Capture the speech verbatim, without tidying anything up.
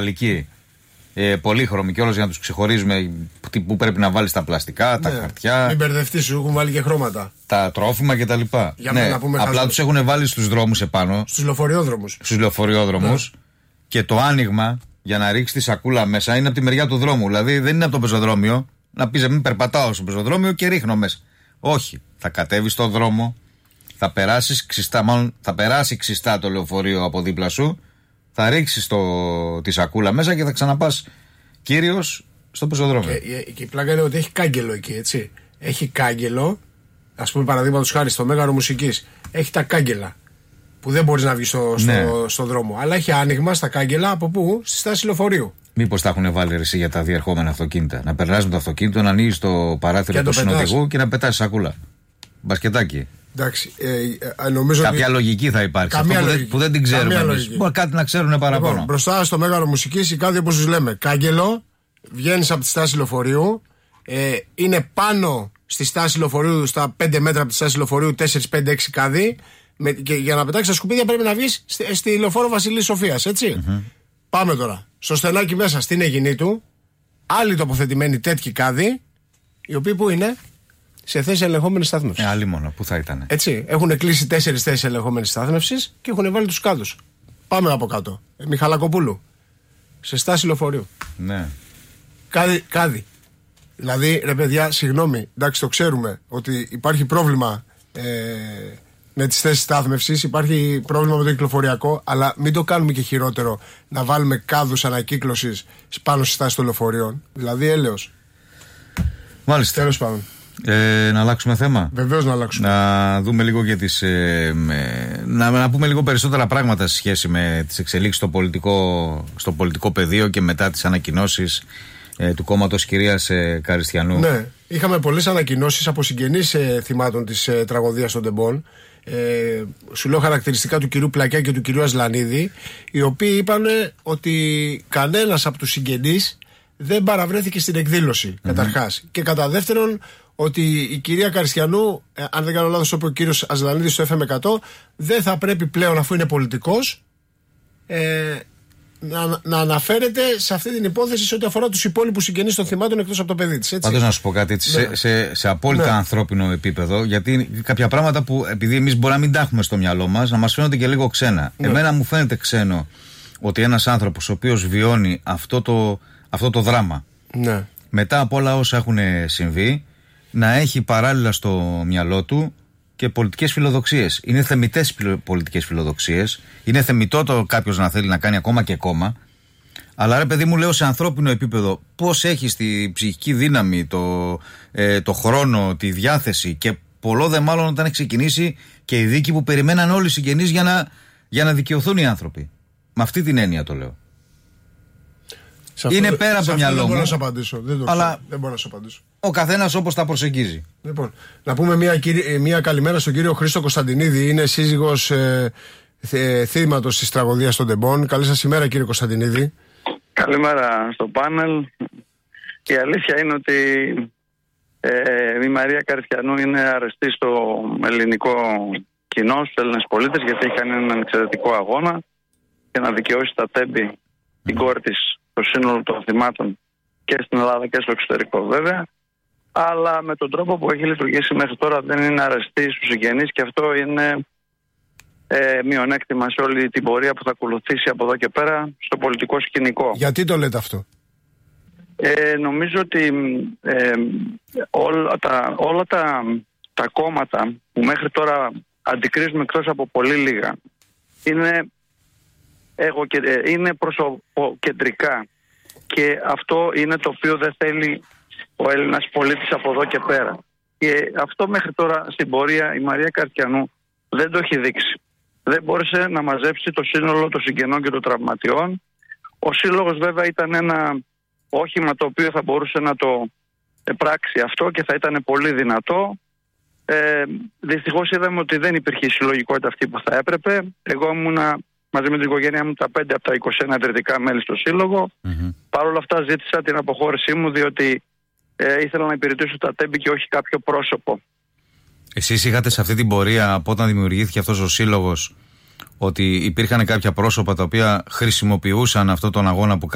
μεταλλική. Ε, πολύχρωμη κιόλας για να τους ξεχωρίζουμε που πρέπει να βάλεις τα πλαστικά, τα ναι, χαρτιά. Μην μπερδευτείς, σου έχουν βάλει και χρώματα. Τα τρόφιμα κτλ. Ναι, απλά χάζω. Τους έχουν βάλει στους δρόμους επάνω. Στους λεωφοριόδρομους. Στους λεωφοριόδρομους. Ναι. Και το άνοιγμα για να ρίξει τη σακούλα μέσα είναι από τη μεριά του δρόμου. Δηλαδή δεν είναι από το πεζοδρόμιο. Να πεις μην περπατάω στο πεζοδρόμιο και ρίχνω μέσα. Όχι. Θα κατέβεις στον δρόμο, θα περάσεις ξιστά, μάλλον θα περάσει ξιστά το λεωφορείο από δίπλα σου. Θα ρίξεις το, τη σακούλα μέσα και θα ξαναπάς κύριος στο πεζοδρόμιο. Και, και η πλάκα είναι ότι έχει κάγκελο εκεί, έτσι. Έχει κάγκελο, ας πούμε παραδείγματος χάρη στο Μέγαρο Μουσικής, έχει τα κάγκελα που δεν μπορείς να βγεις στο, ναι. στο, στο δρόμο. Αλλά έχει άνοιγμα στα κάγκελα από πού? Στη στάση λεωφορείου. Μήπως τα έχουν βάλει εσύ για τα διερχόμενα αυτοκίνητα? Να περνάς με το αυτοκίνητο, να ανοίγεις το παράθυρο του συνοδηγού και να πετάς σακούλα. Μπασκετάκι. Εντάξει, ε, νομίζω κάποια ότι... λογική θα υπάρξει. Αυτό που δεν, που δεν την ξέρουμε εμείς. Μπορεί κάτι να ξέρουν παραπάνω. Λοιπόν, μπροστά στο Μέγαρο Μουσικής, η κάτι όπως τους λέμε, κάγκελο, βγαίνεις από τη στάση λεωφορείου, ε, είναι πάνω στη στάση λεωφορείου, στα πέντε μέτρα από τη στάση λεωφορείου, τέσσερα πέντε έξι κάδι. Με, και για να πετάξεις τα σκουπίδια πρέπει να βγεις στη, στη λεωφόρο Βασιλής Σοφίας, έτσι. Mm-hmm. Πάμε τώρα. Στο στενάκι μέσα στην Αιγινή του, άλλοι τοποθετημένοι τέτοιοι κάδοι, οι οποίοι που είναι σε θέση ελεγχόμενης στάθμευσης. Ε, άλλη μόνο, πού θα ήταν. Έτσι. Έχουν κλείσει τέσσερις θέσεις ελεγχόμενης στάθμευσης και έχουν βάλει τους κάδους. Πάμε από κάτω. Ε, Μιχαλακοπούλου. Σε στάση λεωφορείου. Ναι. Κάδι, κάδι. Δηλαδή, ρε παιδιά, συγγνώμη, εντάξει, το ξέρουμε ότι υπάρχει πρόβλημα ε, με τις θέσεις στάθμευσης, υπάρχει πρόβλημα με το κυκλοφοριακό, αλλά μην το κάνουμε και χειρότερο να βάλουμε κάδους ανακύκλωσης πάνω στη στάση των λεωφορείων. Δηλαδή, έλεος. Μάλιστα. Τέλος πάντων. Ε, να αλλάξουμε θέμα. Βεβαίως να αλλάξουμε. Να δούμε λίγο για τις, ε, με, να, να πούμε λίγο περισσότερα πράγματα σε σχέση με τις εξελίξεις στο πολιτικό, στο πολιτικό πεδίο και μετά τις ανακοινώσεις ε, του κόμματος κυρίας ε, Καριστιανού. Ναι, είχαμε πολλές ανακοινώσεις από συγγενείς ε, θυμάτων της ε, τραγωδίας των Τεμπών. Ε, σου λέω χαρακτηριστικά του κυρίου Πλακιά και του κυρίου Ασλανίδη, οι οποίοι είπαν ότι κανένας από τους συγγενείς δεν παραβρέθηκε στην εκδήλωση, mm-hmm. καταρχάς. Και κατά δεύτερον, ότι η κυρία Καριστιανού, ε, αν δεν κάνω λάθος, είπε ο κύριος Ασλανίδης στο εφ εμ εκατό, δεν θα πρέπει πλέον, αφού είναι πολιτικός, ε, να, να αναφέρεται σε αυτή την υπόθεση σε ό,τι αφορά τους υπόλοιπους συγγενείς των θυμάτων εκτός από το παιδί της. Πάντως να σου πω κάτι έτσι, ναι. σε, σε, σε απόλυτα ναι. ανθρώπινο επίπεδο, γιατί κάποια πράγματα που επειδή εμείς μπορεί να μην τα έχουμε στο μυαλό μας, να μας φαίνονται και λίγο ξένα. Ναι. Εμένα μου φαίνεται ξένο ότι ένας άνθρωπος ο οποίος βιώνει αυτό το, αυτό το δράμα, ναι. μετά από όλα όσα έχουν συμβεί, να έχει παράλληλα στο μυαλό του και πολιτικές φιλοδοξίες. Είναι θεμιτές πολιτικές φιλοδοξίες. Είναι θεμιτό το κάποιος να θέλει να κάνει ακόμα και κόμμα. Αλλά ρε παιδί μου, λέω σε ανθρώπινο επίπεδο, πώς έχεις τη ψυχική δύναμη, το, ε, το χρόνο, τη διάθεση και πολλό δε μάλλον όταν έχει ξεκινήσει και η δίκη που περιμέναν όλοι οι συγγενείς για να, για να δικαιωθούν οι άνθρωποι. Με αυτή την έννοια το λέω. Είναι αυτό, πέρα από το μυαλό μου. Δεν μπορώ να σου απαντήσω. Δεν, το αλλά δεν μπορώ να σου απαντήσω. Ο καθένας όπως τα προσεγγίζει. Λοιπόν, να πούμε μια, μια καλημέρα στον κύριο Χρήστο Κωνσταντινίδη. Είναι σύζυγος ε, ε, θύματος της τραγωδίας των Τεμπών. Καλή σας ημέρα, κύριε Κωνσταντινίδη. Καλημέρα στο πάνελ. Η αλήθεια είναι ότι ε, η Μαρία Καριστιανού είναι αρεστή στο ελληνικό κοινό, στους Έλληνες πολίτες, γιατί είχαν έναν εξαιρετικό αγώνα για να δικαιώσει τα Τέμπη την κόρη της, το σύνολο των θυμάτων και στην Ελλάδα και στο εξωτερικό βέβαια, αλλά με τον τρόπο που έχει λειτουργήσει μέχρι τώρα δεν είναι αρεστή στους συγγενείς και αυτό είναι ε, μειονέκτημα σε όλη την πορεία που θα ακολουθήσει από εδώ και πέρα στο πολιτικό σκηνικό. Γιατί το λέτε αυτό? Ε, νομίζω ότι ε, όλα, τα, όλα τα, τα κόμματα που μέχρι τώρα αντικρίζουμε εκτός από πολύ λίγα είναι, εγώ, είναι προσωποκεντρικά. Και αυτό είναι το οποίο δεν θέλει ο Έλληνας πολίτης από εδώ και πέρα. Και αυτό μέχρι τώρα στην πορεία η Μαρία Καριστιανού δεν το έχει δείξει. Δεν μπόρεσε να μαζέψει το σύνολο των συγγενών και των τραυματιών. Ο σύλλογος βέβαια ήταν ένα όχημα το οποίο θα μπορούσε να το πράξει αυτό και θα ήταν πολύ δυνατό. Ε, δυστυχώς είδαμε ότι δεν υπήρχε η συλλογικότητα αυτή που θα έπρεπε. Εγώ ήμουνα μαζί με την οικογένειά μου τα πέντε από τα είκοσι ένα ιδρυτικά μέλη στο σύλλογο. Mm-hmm. Παρ' όλα αυτά ζήτησα την αποχώρησή μου διότι ε, ήθελα να υπηρετήσω τα Τέμπη και όχι κάποιο πρόσωπο. Εσείς είχατε σε αυτή την πορεία από όταν δημιουργήθηκε αυτός ο σύλλογος ότι υπήρχαν κάποια πρόσωπα τα οποία χρησιμοποιούσαν αυτόν τον αγώνα που